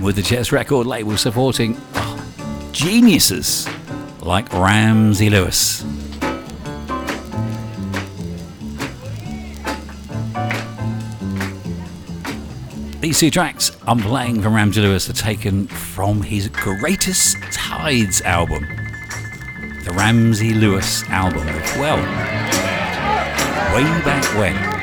And with the Jazz record label supporting geniuses like Ramsey Lewis. These two tracks I'm playing from Ramsey Lewis are taken from his Greatest Tides album. The Ramsey Lewis album, well, way back when.